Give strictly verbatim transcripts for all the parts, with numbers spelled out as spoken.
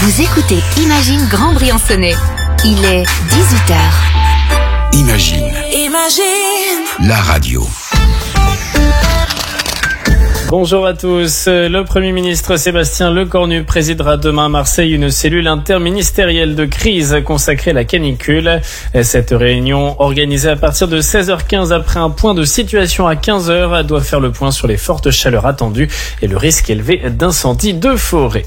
Vous écoutez Imagine Grand Briançonnais. Il est dix-huit heures. Imagine. Imagine. La radio. Bonjour à tous. Le Premier ministre Sébastien Lecornu présidera demain à Marseille une cellule interministérielle de crise consacrée à la canicule. Cette réunion, organisée à partir de seize heures quinze après un point de situation à quinze heures, doit faire le point sur les fortes chaleurs attendues et le risque élevé d'incendie de forêt.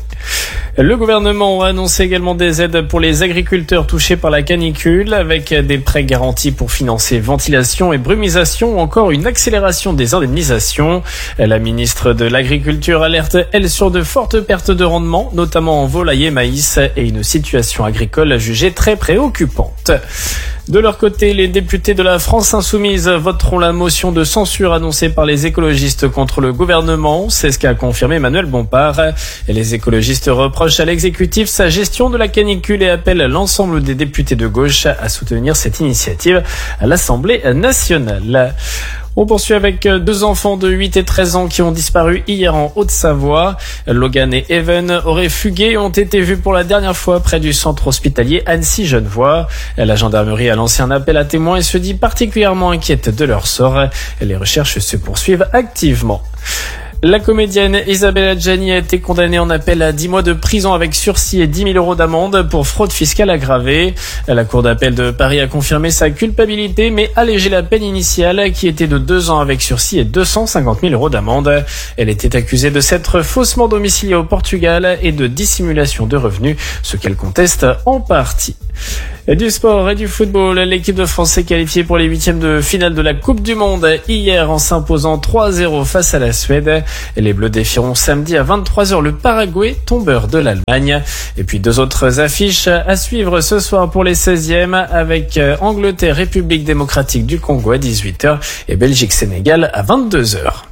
Le gouvernement a annoncé également des aides pour les agriculteurs touchés par la canicule, avec des prêts garantis pour financer ventilation et brumisation, ou encore une accélération des indemnisations. La ministre de l'Agriculture alerte, elle, sur de fortes pertes de rendement, notamment en volaille et maïs, et une situation agricole jugée très préoccupante. De leur côté, les députés de la France Insoumise voteront la motion de censure annoncée par les écologistes contre le gouvernement. C'est ce qu'a confirmé Emmanuel Bompard. Et les écologistes reprochent à l'exécutif sa gestion de la canicule et appellent l'ensemble des députés de gauche à soutenir cette initiative à l'Assemblée nationale. On poursuit avec deux enfants de huit et treize ans qui ont disparu hier en Haute-Savoie. Logan et Evan auraient fugué et ont été vus pour la dernière fois près du centre hospitalier Annecy-Genevois. La gendarmerie a lancé un appel à témoins et se dit particulièrement inquiète de leur sort. Les recherches se poursuivent activement. La comédienne Isabelle Adjani a été condamnée en appel à dix mois de prison avec sursis et dix mille euros d'amende pour fraude fiscale aggravée. La Cour d'appel de Paris a confirmé sa culpabilité, mais allégé la peine initiale qui était de deux ans avec sursis et deux cent cinquante mille euros d'amende. Elle était accusée de s'être faussement domiciliée au Portugal et de dissimulation de revenus, ce qu'elle conteste en partie. Et du sport et du football, l'équipe de France s'est qualifiée pour les huitièmes de finale de la Coupe du Monde hier en s'imposant trois à zéro face à la Suède. Et les Bleus défieront samedi à vingt-trois heures le Paraguay, tombeur de l'Allemagne. Et puis deux autres affiches à suivre ce soir pour les seizièmes avec Angleterre, République démocratique du Congo à dix-huit heures et Belgique-Sénégal à vingt-deux heures.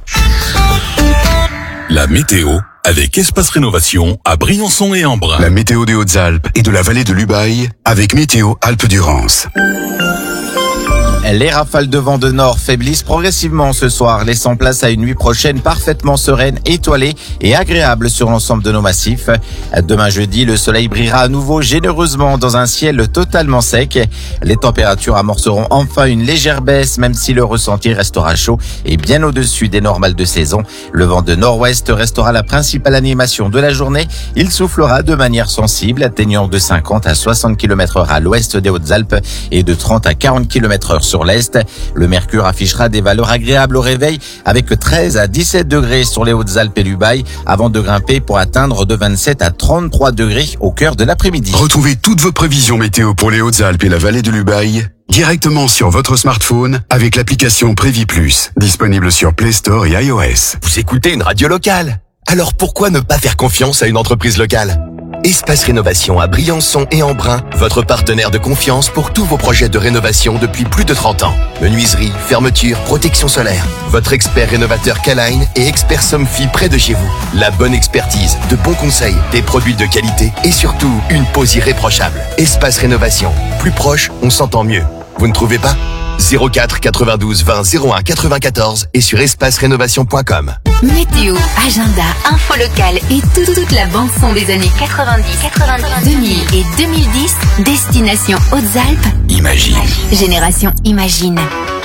La météo avec Espace Rénovation à Briançon et Embrun. La météo des Hautes-Alpes et de la vallée de l'Ubaye avec Météo Alpes-Durance. Les rafales de vent de nord faiblissent progressivement ce soir, laissant place à une nuit prochaine parfaitement sereine, étoilée et agréable sur l'ensemble de nos massifs. Demain jeudi, le soleil brillera à nouveau généreusement dans un ciel totalement sec. Les températures amorceront enfin une légère baisse, même si le ressenti restera chaud et bien au-dessus des normales de saison. Le vent de nord-ouest restera la principale animation de la journée. Il soufflera de manière sensible, atteignant de cinquante à soixante kilomètres heure à l'ouest des Hautes-Alpes et de trente à quarante kilomètres heure sur l'est. Le mercure affichera des valeurs agréables au réveil avec treize à dix-sept degrés sur les Hautes-Alpes et l'Ubaye avant de grimper pour atteindre de vingt-sept à trente-trois degrés au cœur de l'après-midi. Retrouvez toutes vos prévisions météo pour les Hautes-Alpes et la vallée de l'Ubaye directement sur votre smartphone avec l'application Prévis Plus, disponible sur Play Store et iOS. Vous écoutez une radio locale. Alors pourquoi ne pas faire confiance à une entreprise locale ? Espace Rénovation à Briançon et Embrun, votre partenaire de confiance pour tous vos projets de rénovation depuis plus de trente ans. Menuiserie, fermeture, protection solaire. Votre expert rénovateur K-Line et expert Somfy près de chez vous. La bonne expertise, de bons conseils, des produits de qualité et surtout une pose irréprochable. Espace Rénovation. Plus proche, on s'entend mieux. Vous ne trouvez pas ? zéro quatre quatre-vingt-douze vingt zéro un quatre-vingt-quatorze et sur espace rénovation point com. Météo, agenda, info locale et tout, toute la bande son des années quatre-vingt-dix, quatre-vingt-dix, deux mille et deux mille dix. Destination Hautes-Alpes. Imagine. Génération Imagine.